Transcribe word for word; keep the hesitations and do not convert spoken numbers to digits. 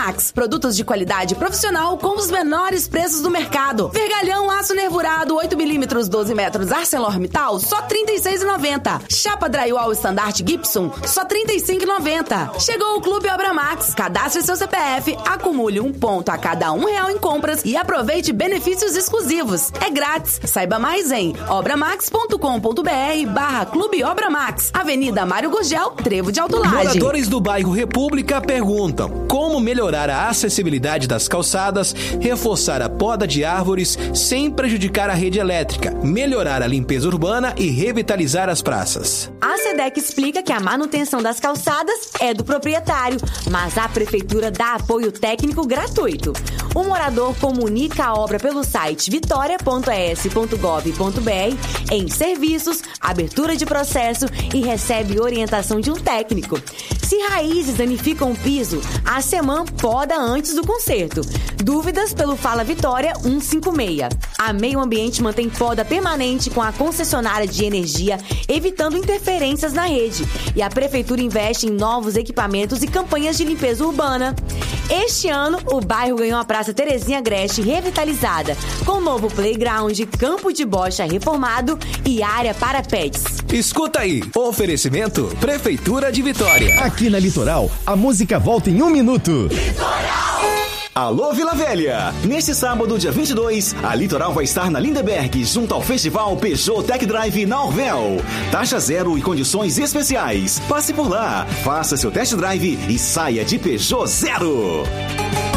Max, produtos de qualidade profissional com os menores preços do mercado. Vergalhão aço nervurado oito milímetros, doze metros ArcelorMittal, só trinta e seis reais e noventa centavos. Chapa drywall standard Gibson, só trinta e cinco reais e noventa centavos. Chegou o Clube Obra Max. Cadastre seu C P F, acumule um ponto a cada um real em compras e aproveite benefícios exclusivos. É grátis. Saiba mais em obramax.com.br barra Clube Obra Max. Avenida Mário Gurgel, Trevo de Alto Laje. Moradores do bairro República perguntam como melhorar a acessibilidade das calçadas, reforçar a poda de árvores sem prejudicar a rede elétrica, melhorar a limpeza urbana e revitalizar as praças. A SEDEC explica que a manutenção das calçadas é do proprietário, mas a prefeitura dá apoio técnico gratuito. O morador comunica a obra pelo site vitória ponto e s ponto gov ponto b r em serviços, abertura de processo e recebe orientação de um técnico. Se raízes danificam o piso, a SEMAN poda antes do conserto. Dúvidas pelo Fala Vitória cento e cinquenta e seis. A Meio Ambiente mantém poda permanente com a concessionária de energia, evitando interferências na rede. E a prefeitura investe em novos equipamentos e campanhas de limpeza urbana. Este ano, o bairro ganhou a Praça Terezinha Agreste revitalizada, com novo playground, campo de bocha reformado e área para pets. Escuta aí, oferecimento Prefeitura de Vitória. Aqui na Litoral, a música volta em um minuto. Litoral! Alô Vila Velha! Neste sábado, dia vinte e dois, a Litoral vai estar na Lindeberg, junto ao Festival Peugeot Tech Drive na Orvel. Taxa zero e condições especiais. Passe por lá, faça seu test drive e saia de Peugeot zero.